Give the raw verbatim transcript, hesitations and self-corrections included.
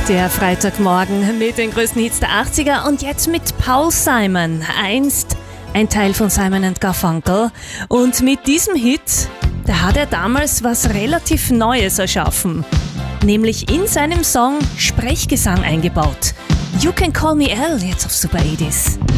Der Freitagmorgen mit den größten Hits der achtziger und jetzt mit Paul Simon, einst ein Teil von Simon and Garfunkel. Und mit diesem Hit, da hat er damals was relativ Neues erschaffen, nämlich in seinem Song Sprechgesang eingebaut. You Can Call Me Al, jetzt auf Super achtzig.